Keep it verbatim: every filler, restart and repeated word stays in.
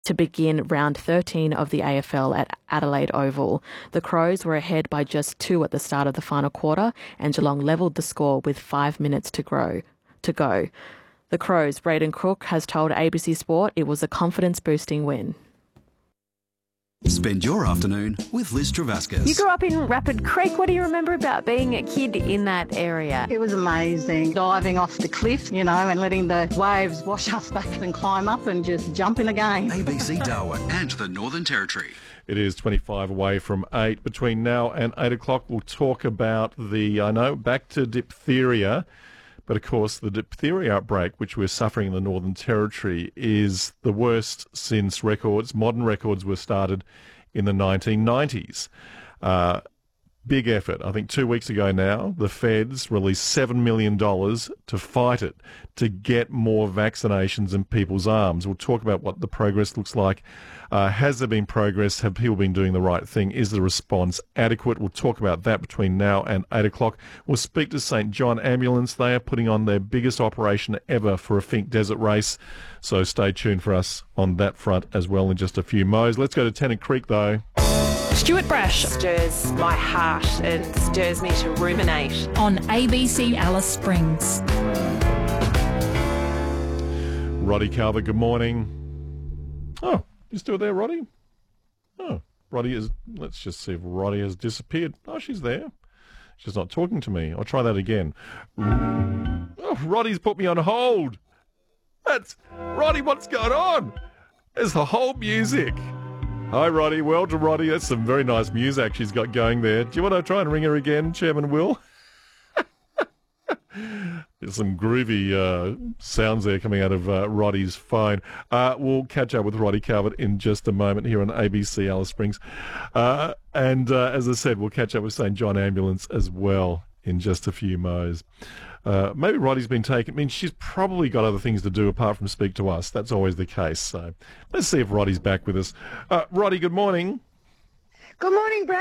to begin round thirteen of the A F L at Adelaide Oval. The Crows were ahead by just two at the start of the final quarter, and Geelong levelled the score with five minutes to grow to go. The Crows, Braden Cook, has told A B C Sport it was a confidence-boosting win. Spend your afternoon with Liz Travascus. You grew up in Rapid Creek. What do you remember about being a kid in that area? It was amazing. Diving off the cliff, you know, and letting the waves wash us back and climb up and just jump in again. A B C Darwin and the Northern Territory. It is twenty-five away from eight. Between now and eight o'clock, we'll talk about the, I know, back to diphtheria. But, of course, the diphtheria outbreak, which we're suffering in the Northern Territory, is the worst since records, modern records, were started in the nineteen nineties. Uh, big effort. I think two weeks ago now, the feds released seven million dollars to fight it, to get more vaccinations in people's arms. We'll talk about what the progress looks like. Uh, has there been progress? Have people been doing the right thing? Is the response adequate? We'll talk about that between now and eight o'clock. We'll speak to Saint John Ambulance. They are putting on their biggest operation ever for a Finke Desert race. So stay tuned for us on that front as well in just a few mo's. Let's go to Tennant Creek, though. Stuart Brash stirs my heart and stirs me to ruminate. On A B C Alice Springs. Roddy Calvert, good morning. Oh, you still there, Roddy? Oh, Roddy is... Let's just see if Roddy has disappeared. Oh, she's there. She's not talking to me. I'll try that again. Oh, Roddy's put me on hold. That's... Roddy, what's going on? There's the whole music. Hi, Roddy. Well to Roddy. That's some very nice music she's got going there. Do you want to try and ring her again, Chairman Will? There's some groovy uh, sounds there coming out of uh, Roddy's phone. Uh, we'll catch up with Roddy Calvert in just a moment here on A B C Alice Springs. Uh, and uh, as I said, we'll catch up with Saint John Ambulance as well in just a few mo's. Uh, maybe Roddy's been taken. I mean, she's probably got other things to do apart from speak to us. That's always the case. So let's see if Roddy's back with us. Uh, Roddy, good morning. Good morning, Brad.